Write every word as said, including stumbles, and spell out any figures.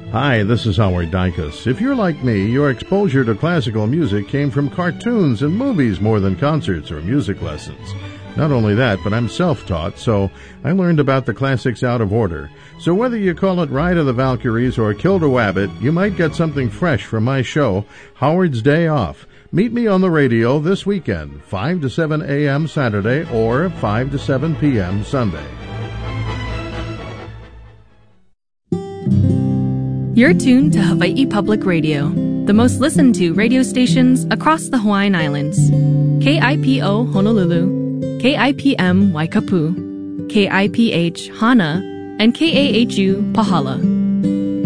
Hi, this is Howard Dykus. If you're like me, your exposure to classical music came from cartoons and movies more than concerts or music lessons. Not only that, but I'm self-taught, so I learned about the classics out of order. So whether you call it Ride of the Valkyries or Kill the Wabbit, you might get something fresh from my show, Howard's Day Off. Meet me on the radio this weekend, five to seven a.m. Saturday or five to seven p.m. Sunday. You're tuned to Hawaii Public Radio, the most listened to radio stations across the Hawaiian Islands. K I P O Honolulu, K I P M Waikapu, K I P H Hana, and K A H U Pahala.